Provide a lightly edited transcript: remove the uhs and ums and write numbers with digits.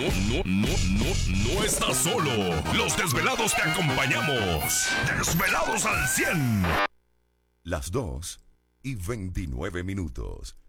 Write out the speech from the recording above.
no estás solo. Los desvelados te acompañamos. Desvelados al 100. Las 2:29.